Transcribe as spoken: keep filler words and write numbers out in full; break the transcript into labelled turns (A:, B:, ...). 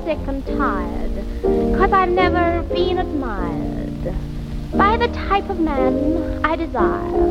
A: sick and tired, 'cause I've never been admired by the type of man I desire.